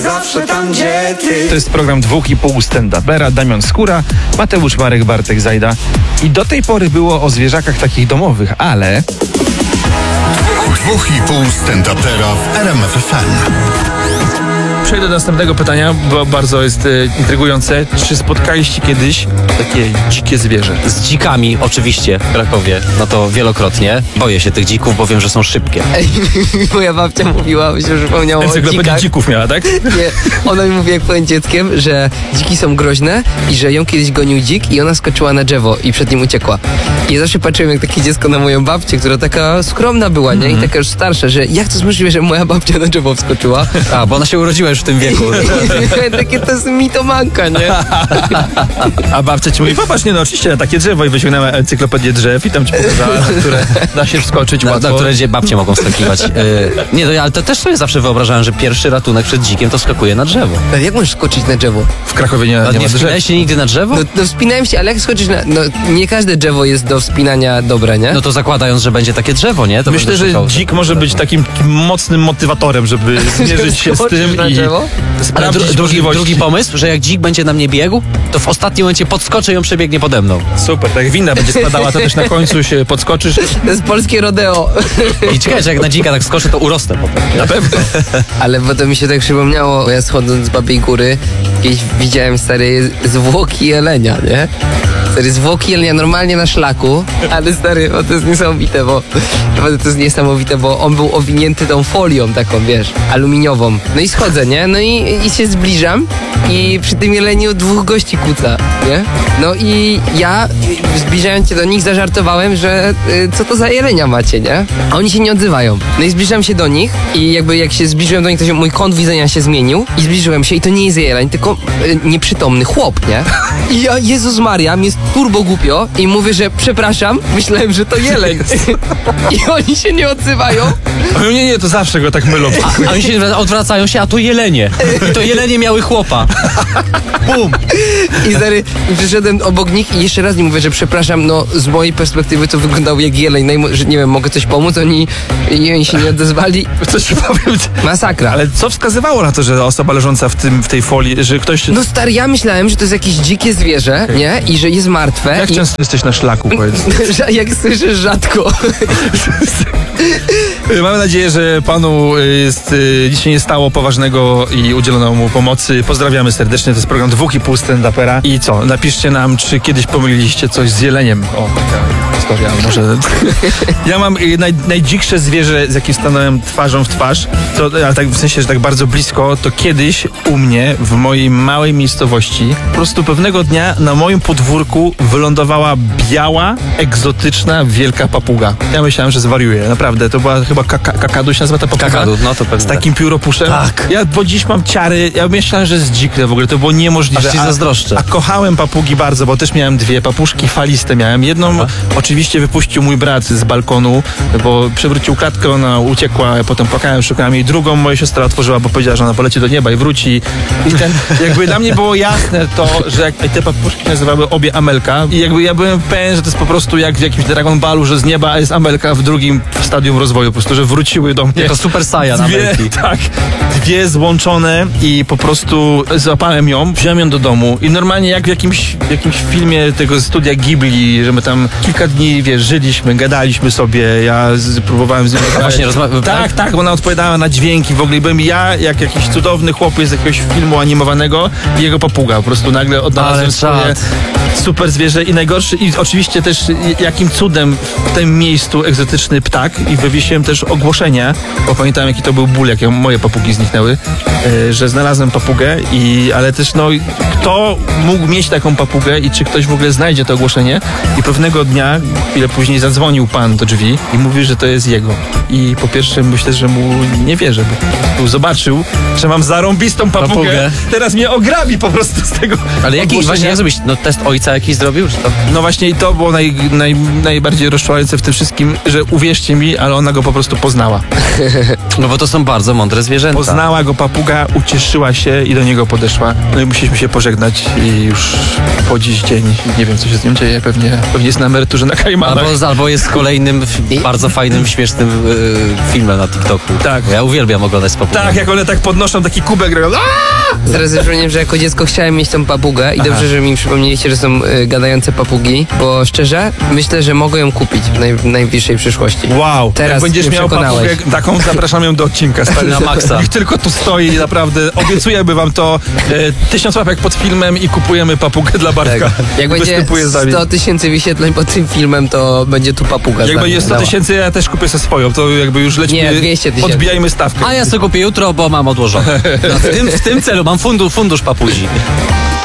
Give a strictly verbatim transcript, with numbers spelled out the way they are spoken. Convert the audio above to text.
Zawsze tam, gdzie ty. To jest program dwóch i pół stand-upera, Damian Skóra, Mateusz Marek, Bartek Zajda. I do tej pory było o zwierzakach takich domowych, ale... Dwóch i pół stand-upera w R M F F M. Przejdę do następnego pytania, bo bardzo jest e, intrygujące. Czy spotkaliście kiedyś takie dzikie zwierzę? Z dzikami oczywiście w Krakowie, no to wielokrotnie. Boję się tych dzików, bo wiem, że są szybkie. Ej, moja babcia mówiła, mi się przypomniało o Encyklopedię dzikach. dzików miała, tak? Nie, ona mi mówi, jak byłem dzieckiem, że dziki są groźne i że ją kiedyś gonił dzik i ona skoczyła na drzewo i przed nim uciekła. I ja zawsze patrzyłem jak takie dziecko na moją babcię, która taka skromna była, nie? I taka już starsza, że jak to jest możliwe, że moja babcia na drzewo wskoczyła? A, bo ona się urodziła już w tym wieku. Takie to jest mitomanka, nie? A babcia ci mówi, popatrz, nie no, oczywiście na takie drzewo i wyciągnęła encyklopedię drzew i tam ci pokazała, na które da się wskoczyć Na, łatwo. na które babcie mogą wskakiwać. Yy, nie, no, ale to też sobie zawsze wyobrażałem, że pierwszy ratunek przed dzikiem to skakuje na drzewo. Ale jak możesz skoczyć na drzewo? W Krakowie nie, A nie nie ma drzew. wspinałeś się nigdy na drzewo? No, no wspinałem się, ale jak skoczysz na... No nie każde drzewo jest do wspinania dobre, nie? No to zakładając, że będzie takie drzewo, nie? To Myślę, będę że szukał. dzik może być takim mocnym motywatorem, żeby zmierzyć się z Skoczysz tym na i drzewo? Ale sprawdzić dru, drugi, możliwości. drugi pomysł, że jak dzik będzie na mnie biegł, to w ostatnim momencie podskoczę i on przebiegnie pode mną. Super, tak jak winda będzie spadała, to też na końcu się podskoczysz. To jest polskie rodeo. I ciekawe, że jak na dzika tak skoczę, to urosnę potem. Na pewno. Ale potem mi się tak przypomniało, ja schodząc z Babiej Góry, kiedyś widziałem stary zwłoki jelenia, nie? Stary zwłoki jelenia normalnie na szlaku, ale stary, bo to jest niesamowite, bo naprawdę to jest niesamowite, bo on był owinięty tą folią taką, wiesz, aluminiową. No i schodzę, nie? No i, i się zbliżam i przy tym jeleniu dwóch gości kłóca, nie? No i ja, y, zbliżając się do nich, zażartowałem, że y, co to za jelenia macie, nie? A oni się nie odzywają. No i zbliżam się do nich i jakby jak się zbliżyłem do nich, to się, mój kąt widzenia się zmienił i zbliżyłem się i to nie jest jeleń, tylko y, nieprzytomny chłop, nie? I ja, Jezus Maria, mi jest turbo głupio i mówię, że przepraszam, myślałem, że to jeleń. I oni się nie odzywają. O, nie, nie, to zawsze go tak mylą. A, a oni się odwracają się, a to jelenie. I to jelenie miały chłopa. Bum! I stary, przyszedłem obok nich i jeszcze raz nie mówię, że przepraszam, no z mojej perspektywy to wyglądało jak jeleń, no i, że nie wiem, mogę coś pomóc, oni, i oni się nie odezwali. Coś ci powiem. Masakra. Ale co wskazywało na to, że osoba leżąca w tym, w tej folii, że ktoś... No stary, ja myślałem, że to jest jakieś dzikie zwierzę, nie? I że jest martwe. Jak i... często jesteś na szlaku, powiedz? Jak słyszysz, rzadko. Mamy nadzieję, że panu jest, nic się nie stało poważnego i udzielono mu pomocy. Pozdrawiamy serdecznie, to jest program dwóch i pół stand-upera. I co, napiszcie nam, czy kiedyś pomyliliście coś z jeleniem. O, taka historia, może... Ja mam naj, najdziksze zwierzę, z jakim stanąłem twarzą w twarz, to, ale tak w sensie, że tak bardzo blisko, to kiedyś u mnie, w mojej małej miejscowości, po prostu pewnego dnia na moim podwórku wylądowała biała, egzotyczna, wielka papuga. Ja myślałem, że zwariuję, naprawdę. To była chyba kaka, kakadu się nazywa ta papuga? Kakadu, no to pewnie. Z takim pióropuszem. Tak. Ja, bo dziś mam ciary, ja myślałem, że jest dzikre w ogóle, to było niemożliwe. Aż ci A- zazdroszczę. A kochałem papugi bardzo, bo też miałem dwie papuszki faliste miałem. Jedną Aha. oczywiście wypuścił mój brat z balkonu, bo przewrócił klatkę, ona uciekła, ja potem płakałem, szukałem jej. Drugą moja siostra otworzyła, bo powiedziała, że ona poleci do nieba i wróci. I ten, jakby dla mnie było jasne to, że jak te papuszki nazywały obie Amelka i jakby ja byłem pewien, że to jest po prostu jak w jakimś Dragon Ballu, że z nieba jest Amelka w drugim stadium rozwoju, po prostu, że wróciły do mnie. Jako Super Saiyan Dwie, Amelki. tak, dwie złączone i po prostu złapałem ją, wziąłem ją do domu i normalnie jak w jakimś, w jakimś filmie tego studia Ghibli, że my tam kilka dni, wiesz, żyliśmy, gadaliśmy sobie, ja z, próbowałem z nią A właśnie rozmawiać. tak, tak, bo ona odpowiadała na dźwięki, w ogóle i byłem ja, jak jakiś cudowny chłopiec z jakiegoś filmu animowanego i jego papuga, po prostu nagle odnalazłem Ale swoje czad. super zwierzę i najgorszy, i oczywiście też jakim cudem w tym miejscu egzotyczny ptak i wywiesiłem też ogłoszenia, bo pamiętam jaki to był ból, jak moje papugi zniknęły, e, że znalazłem papugę i, ale też no, kto mógł mieć taką papugę i czy ktoś w ogóle znajdzie to ogłoszenie i pewnego dnia, chwilę później zadzwonił pan do drzwi i mówi, że to jest jego i po pierwsze myślę, że mu nie wierzę, bo po prostu zobaczył, że mam zarąbistą papugę, Papugę. teraz mnie ograbi po prostu z tego Ale jaki, ogłoszenia. właśnie jak zrobić? No test ojca jakiś zrobił? Czy to? No właśnie i to było naj, naj, najbardziej rozczulające w tym wszystkim, że uwierzcie mi, ale ona go po prostu poznała. No bo to są bardzo mądre zwierzęta. Poznała go papuga, ucieszyła się i do niego podeszła. odeszła. No i musieliśmy się pożegnać i już po dziś dzień nie wiem, co się z nią dzieje. Pewnie, pewnie jest na emeryturze na Kajmanach. Albo, albo jest kolejnym f- bardzo fajnym, śmiesznym y, filmem na TikToku. Tak. Ja uwielbiam oglądać z papugami. Tak, jak one tak podnoszą taki kubek, grają. Zaraz przypomniałem, że jako dziecko chciałem mieć tą papugę i Aha. dobrze, że mi przypomnieliście, że są y, gadające papugi, bo szczerze myślę, że mogę ją kupić w, naj, w najbliższej przyszłości. Wow, Teraz jak będziesz mnie miał przekonałeś. papugę taką, zapraszam ją do odcinka. Stary. Na maksa. Niech tylko tu stoi, naprawdę obiecuję by wam to. E, tysiąc łapek pod filmem i kupujemy papugę dla Bartka. Jak będzie Występuje z nami. sto tysięcy wyświetleń pod tym filmem, to będzie tu papuga. Jak będzie sto tysięcy, ja też kupię sobie swoją, to jakby już lećmy, Nie, dwieście tysięcy. odbijajmy stawkę. A ja sobie kupię jutro, bo mam odłożone. No, w, tym, w tym celu mam fundu, fundusz papuzi.